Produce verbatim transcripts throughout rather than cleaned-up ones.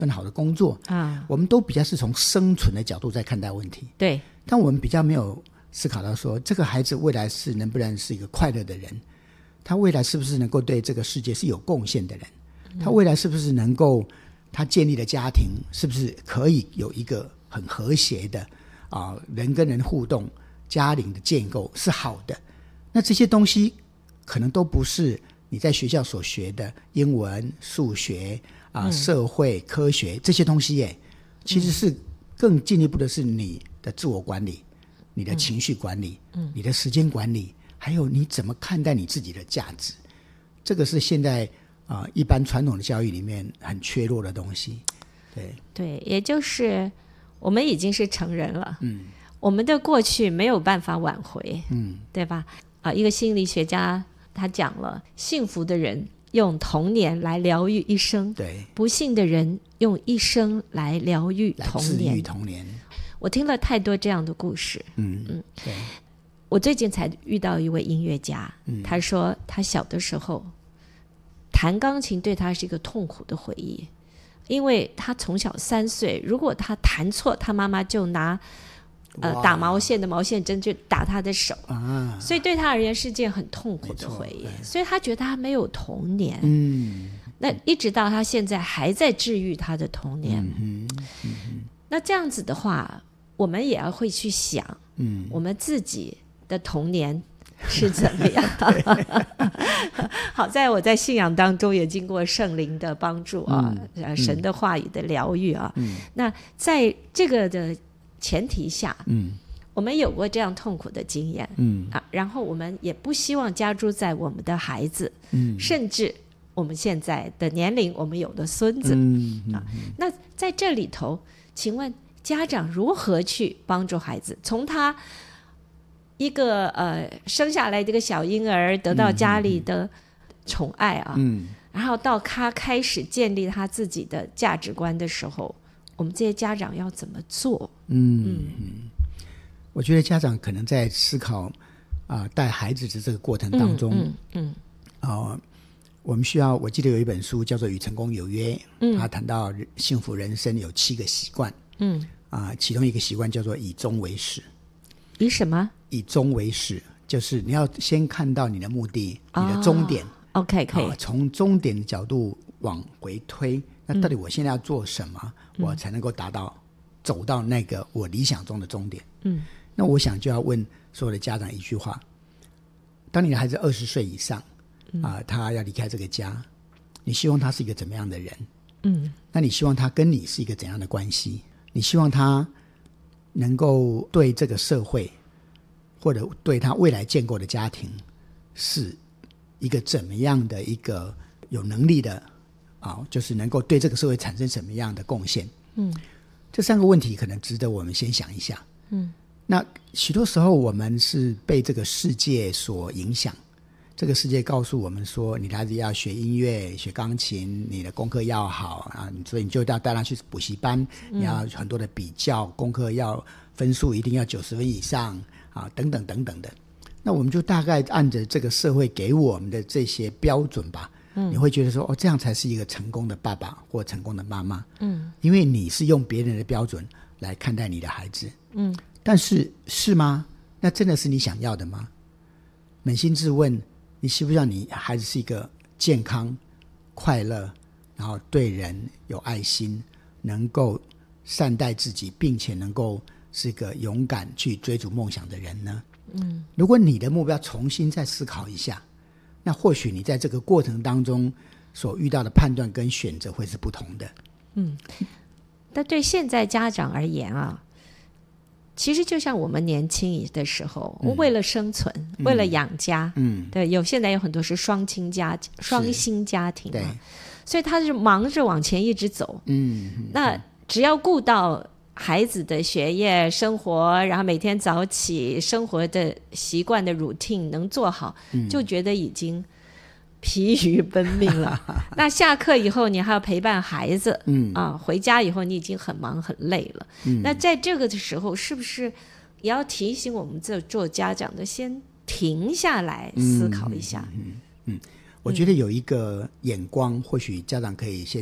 份好的工作啊，我们都比较是从生存的角度在看待问题。 对， 但我们比较没有思考到说，这个孩子未来是能不能是一个快乐的人，他未来是不是能够对这个世界是有贡献的人，他未来是不是能够他建立的家庭是不是可以有一个很和谐的啊，人跟人互动，家庭的建构是好的。那这些东西可能都不是你在学校所学的英文、数学啊、嗯、社会科学这些东西耶，其实是更进一步的是你的自我管理、你的情绪管理、嗯、你的时间管理，还有你怎么看待你自己的价值。这个是现在啊、呃、一般传统的教育里面很缺弱的东西。对对，也就是我们已经是成人了，嗯，我们的过去没有办法挽回，嗯，对吧？啊，一个心理学家他讲了，幸福的人用童年来疗愈一生， 对， 不幸的人用一生来疗愈童年。 来治愈童年。 我听了太多这样的故事， 嗯嗯，对。 我最近才遇到一位音乐家，嗯、他说他小的时候弹钢琴对他是一个痛苦的回忆，因为他从小三岁，如果他弹错，他妈妈就拿呃打毛线的毛线针就打他的手、啊、所以对他而言是件很痛苦的回忆，所以他觉得他没有童年。嗯，那一直到他现在还在治愈他的童年。嗯哼嗯哼，那这样子的话，我们也要会去想，嗯，我们自己的童年是怎么样好在我在信仰当中也经过圣灵的帮助啊、嗯、神的话语的疗愈啊、嗯、那在这个的前提下，嗯，我们有过这样痛苦的经验，嗯啊，然后我们也不希望加诸在我们的孩子，嗯，甚至我们现在的年龄我们有的孙子，嗯啊，那在这里头请问家长如何去帮助孩子，从他一个呃生下来这个小婴儿得到家里的宠爱啊，嗯，然后到他开始建立他自己的价值观的时候，我们这些家长要怎么做？ 嗯嗯，我觉得家长可能在思考啊、呃、带孩子的这个过程当中，嗯嗯，啊、嗯呃，我们需要，我记得有一本书叫做《与成功有约》，嗯，他谈到幸福人生有七个习惯，嗯啊、呃，其中一个习惯叫做以终为始。 以什么？ 以终为始，就是你要先看到你的目的，哦、你的终点。 OK， 可以、啊、 从终点的角度往回推。那到底我现在要做什么，嗯、我才能够达到走到那个我理想中的终点？嗯，那我想就要问所有的家长一句话：当你的孩子二十岁以上，嗯呃，他要离开这个家，你希望他是一个怎么样的人？嗯，那你希望他跟你是一个怎样的关系？你希望他能够对这个社会或者对他未来建构的家庭是一个怎么样的一个有能力的啊，就是能够对这个社会产生什么样的贡献？嗯，这三个问题可能值得我们先想一下。嗯，那许多时候我们是被这个世界所影响，这个世界告诉我们说，你的孩子要学音乐、学钢琴，你的功课要好啊，所以你就要带他去补习班，嗯、你要很多的比较，功课要分数一定要九十分以上啊，等等等等的。那我们就大概按着这个社会给我们的这些标准吧，嗯，你会觉得说，哦，这样才是一个成功的爸爸或成功的妈妈，嗯，因为你是用别人的标准来看待你的孩子，嗯，但是是吗？那真的是你想要的吗？扪心自问，你希不希望你孩子是一个健康、快乐，然后对人有爱心，能够善待自己，并且能够是一个勇敢去追逐梦想的人呢？嗯，如果你的目标重新再思考一下，那或许你在这个过程当中所遇到的判断跟选择会是不同的。 嗯，但对现在家长而言啊，其实就像我们年轻的时候，嗯、为了生存，嗯、为了养家，嗯，对，有现在有很多是双亲家、双薪家庭、啊，对，所以他是忙着往前一直走，嗯，那只要顾到孩子的学业生活，然后每天早起生活的习惯的 routine 能做好、嗯、就觉得已经疲于奔命了那下课以后你还要陪伴孩子、嗯啊、回家以后你已经很忙很累了、嗯、那在这个的时候是不是也要提醒我们这做家长的先停下来思考一下？ 嗯嗯嗯嗯我觉得有一个眼光或许家长可以先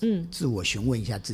嗯， 自我询问一下自